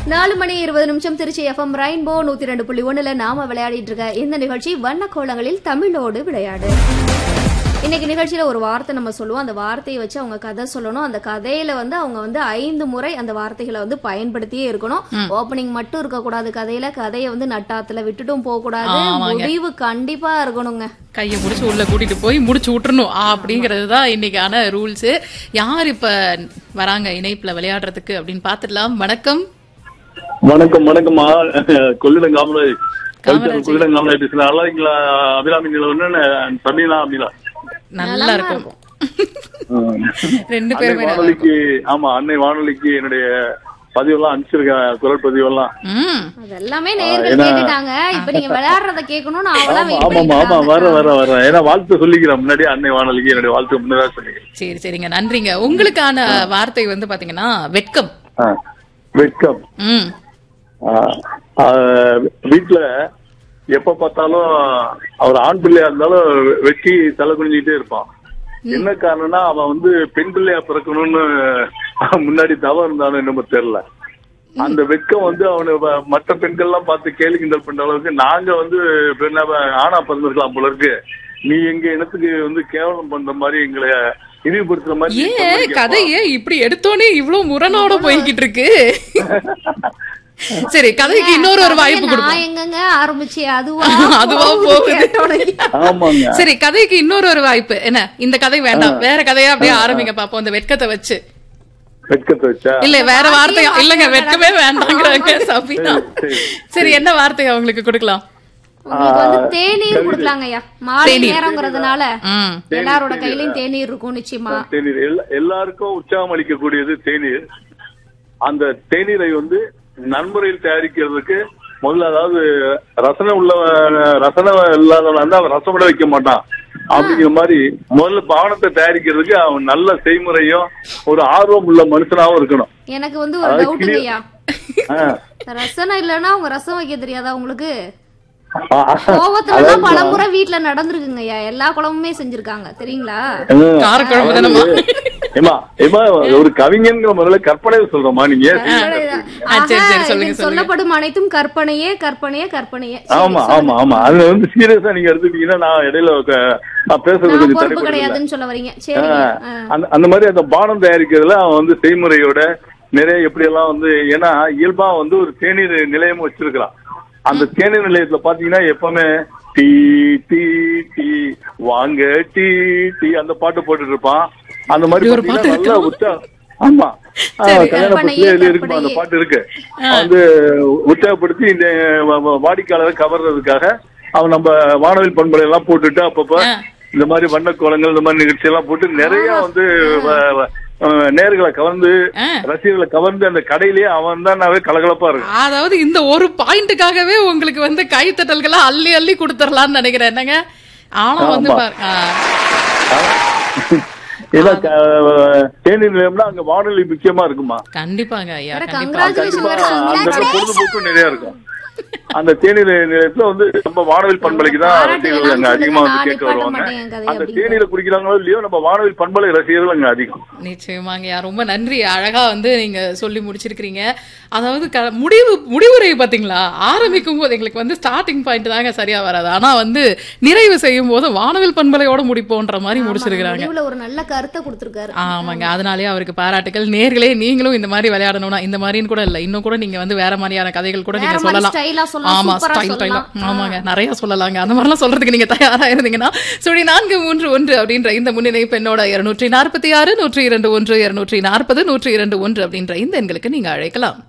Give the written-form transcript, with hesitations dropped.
4:20 Trichy FM rainbow 102.1 நாம விளையாடிட்டு இருக்க இந்த நிகழ்ச்சி வண்ண கோலங்களில் தமிழோடு விளையாடு. இன்னைக்கு நிகழ்ச்சியில ஒரு வார்த்தை நம்ம சொல்லுவோம். அந்த வார்த்தையை வச்சு அவங்க கதை சொல்லணும். அந்த கதையில அவங்க 5 முறை அந்த வார்த்தைகளை பயன்படுத்தியே இருக்கணும். ஓப்பனிங் மட்டும் இருக்க கூடாது. கதையை நட்டாத்துல விட்டுட்டும் போக கூடாது. முடிவு கண்டிப்பா இருக்கணுங்க. கையை முடிச்சு உள்ள கூட்டிட்டு போய் முடிச்சு விட்டுறணும் அப்படிங்கறது தான் இன்னைக்கான ரூல்ஸ். யார் இப்ப வராங்க இணைப்புல விளையாடுறதுக்கு அப்படின்னு பாத்துடலாம். வணக்கம். வணக்கம். வணக்கம்மா. கொள்ளிடம் காமராஜ் பேசுறேன். நல்லா இருக்கீங்களா? அபிராமி தமிழா நல்லா இருக்கும். ரெண்டு பேருமே வானொலிக்கு அன்னை வானொலிக்கு என்னுடைய பதிவெல்லாம் அனுப்பிச்சிருக்கேன். குரல் பதிவெல்லாம் எல்லாமே நேயர்கள் கேட்டுட்டாங்க. இப்ப நீங்க விளையாடுறத கேட்கணும்னு வரேன். ஏன்னா வாழ்த்து சொல்லிக்கிறேன். முன்னாடி அன்னை வானொலிக்கு என்னுடைய வாழ்த்து முன்னதாக சொல்லிக்கிறேன். சரிங்க, நன்றிங்க. உங்களுக்கான வார்த்தை பாத்தீங்கன்னா வெட்கம். வெட்கம். வீட்டுல எப்ப பார்த்தாலும் அவர் ஆண் பிள்ளையா இருந்தாலும் வெட்டி தலை குனிஞ்சிட்டே இருப்பான். என்ன காரணம்னா அவன் பெண் பிள்ளையா பிறக்கணும்னு முன்னாடி தவம் இருந்தாலும் என்னமோ தெரியல. அந்த வெட்கம் அவனை மற்ற பெண்கள் எல்லாம் பார்த்து கேலி கிண்டல் பண்ற அளவுக்கு நாங்க ஆணா பிறந்திருக்கலாம் போல இருக்கு. நீ எங்க இனத்துக்கு கேவலம் பண்ற மாதிரி எங்களை இழிவுபடுத்துற மாதிரி. ஏன் கதையே இப்படி எடுத்தோன்னே இவ்வளவு முரணோட போய்கிட்டு இருக்கு? சரி, கதைக்கு இன்னொரு வாய்ப்பு கொடுப்போம். எங்கங்க ஆரம்பிச்சு அதுவா போகுது. சரி, கதைக்கு இன்னொரு வாய்ப்பு. என்ன, இந்த கதை வேண்டாம், வேற கதையா அப்படியே ஆரம்பிங்க பாப்போம். இந்த வெட்கத்தை வச்சு. இல்ல வேற வார்த்தையா? இல்லங்க, வெட்கமே வேண்டாங்கிறாங்க சபினா. சரி, என்ன வார்த்தையா உங்களுக்கு கொடுக்கலாம்? தேநீர் கொடுக்கலாங்கய்யா. மாலை நேரங்கிறதுனால எல்லாரோட கையிலயும் தேநீர் இருக்கும். நிச்சயமா தேநீர் எல்லாருக்கும் உற்சாகம் அளிக்கக்கூடியது தேநீர். அந்த தேநீரை நன்முறையில் தயாரிக்கிறதுக்கு முதல்ல, அதாவது ரசனை இல்லாதவன் அவன் ரசம் விட வைக்க மாட்டான் அப்படிங்கிற மாதிரி முதல்ல பானத்தை தயாரிக்கிறதுக்கு அவன் நல்ல செய்முறையும் ஒரு ஆர்வம் உள்ள மனுஷனாவும் இருக்கணும். எனக்கு ஒரு டவுட்டுங்கய்யா. ரசனை இல்லன்னா அவங்க ரசம் வைக்க தெரியாதா உங்களுக்கு? கோவத்துலதான் பல முறை வீட்டுல நடந்திருக்குங்கய்யா. எல்லா குழம்புமே செஞ்சிருக்காங்க தெரியுங்களா? ஒரு கவிஞன்கிற முறையில கற்பனை சொல்றோமா நீங்க? சொல்லப்படும் அனைத்தும் கற்பனையே கற்பனையே கற்பனையே. ஆமா ஆமா ஆமா. அது சீரியஸா நீங்க எடுத்துட்டீங்கன்னா நான் இடையில பேசுறது பொறுப்பு கிடையாதுன்னு சொல்ல வரீங்க. அந்த மாதிரி அந்த பானம் தயாரிக்கிறதுல அவன் செய்முறையோட நிறைய எப்படி எல்லாம் ஏன்னா இயல்பா ஒரு தேநீர் நிலையம் வச்சிருக்கிறான். அந்த தேநீர் நிலையத்துல பாத்தீங்கன்னா எப்பவுமே டீ டீ டீ வாங்க டீ டீ அந்த பாட்டு போட்டுட்டு இருப்பான். அந்த மாதிரி நல்லா ஆமா கல்யாண பத்திரிகையில இருக்குமா அந்த பாட்டு இருக்கு. உற்சாகப்படுத்தி இந்த வாடிக்கையாளரை கவர்றதுக்காக அவன் நம்ம வானவில் பண்பலை எல்லாம் போட்டுட்டு அப்பப்ப இந்த மாதிரி வண்ண கோலங்கள் இந்த மாதிரி நிகழ்ச்சி எல்லாம் போட்டு நிறைய நேர்களை கவர்ந்து ரசிகர்களை கவர்ந்து அந்த கடையிலேயே அவன் தான் கலகலப்பா இருக்கு. அதாவது இந்த ஒரு பாயிண்ட்டுக்காகவே உங்களுக்கு கைத்தட்டல்களை அள்ளி அள்ளி கொடுத்துடலாம்னு நினைக்கிறேன். என்னங்க ஆனா தேநீர் நிலையம்னா அங்க வானொலி முக்கியமா இருக்குமா? கண்டிப்பாங்க ஐயா, அந்த பொழுதுபோக்கு நிறைய இருக்கும். அந்த தேநீர் நிலையத்துல நம்ம வானவில் பண்பலைக்கு தான் ரசிகர்கள் அங்க அதிகமா கேட்க வருவாங்க. அந்த தேநீரை குடிக்கிறாங்களோ இல்லையோ நம்ம வானவில் பண்பலை ரசிகர்கள் அங்க அதிகம். நிச்சயமாங்க, ரொம்ப நன்றி. அழகா நீங்க சொல்லி முடிச்சிருக்கீங்க. அதாவது முடிவுரை பாத்தீங்களா, ஆரம்பிக்கும் போது எங்களுக்கு ஸ்டார்டிங் பாயிண்ட் தாங்க சரியா வராது. ஆனா நிறைவு செய்யும் போது வானவில் பண்பலையோட முடிப்போன்ற மாதிரி முடிச்சிருக்காங்க. ஒரு நல்ல கருத்தை கொடுத்திருக்காரு. ஆமாங்க, அதனாலேயே அவருக்கு பாராட்டுகள். நேர்களே நீங்களும் இந்த மாதிரி விளையாடணும்னா இந்த மாதிரின்னு கூட இல்ல, இன்னும் கூட நீங்க வேற மாதிரியான கதைகள் கூட நீங்க சொல்லலாம். ஆமா, ஆமாங்க, நிறைய சொல்லலாங்க. அந்த மாதிரிலாம் சொல்றதுக்கு நீங்க தயாரா இருந்தீங்கன்னா 431 அப்படின்ற இந்த முன்னிலை பெண்ணோட 246 102 1 240 102 1 அப்படின்ற இந்த எண்களுக்கு நீங்க அழைக்கலாம்.